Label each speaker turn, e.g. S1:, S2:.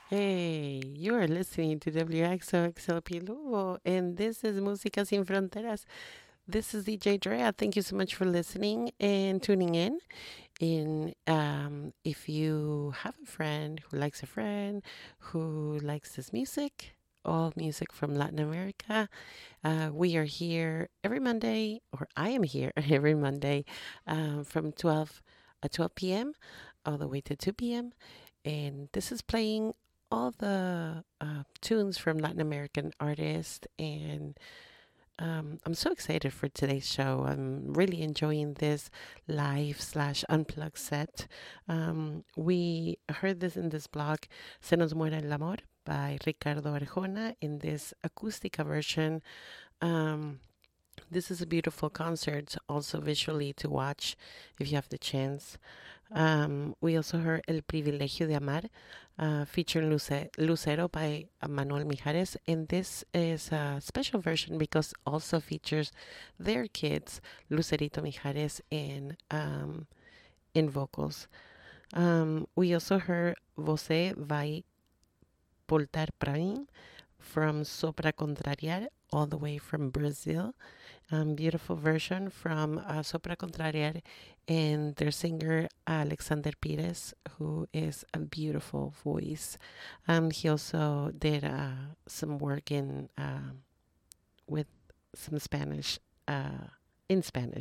S1: Hey, you are listening to WXOXLP Lugo, and this is Música Sin Fronteras. This is DJ Drea. Thank you so much for listening and tuning in. If you have a friend who likes this music, all music from Latin America, we are here every Monday, or I am here every Monday from 12 p.m. all the way to 2 p.m. And this is playing all the tunes from Latin American artists. And I'm so excited for today's show. I'm really enjoying this live slash unplugged set. We heard this in this blog, Se nos muere el amor by Ricardo Arjona in this acústica version. Um, this is a beautiful concert, also visually to watch if you have the chance. We also heard El Privilegio de Amar, featuring Lucero by Manuel Mijares. And this is a special version because also features their kids, Lucerito Mijares, in vocals. We also heard Você vai voltar pra mim from Sopra Contrariar, all the way from Brazil. Beautiful version from Sopra Contrariar and their singer Alexander Pires, who is a beautiful voice. He also did some work with some Spanish in Spanish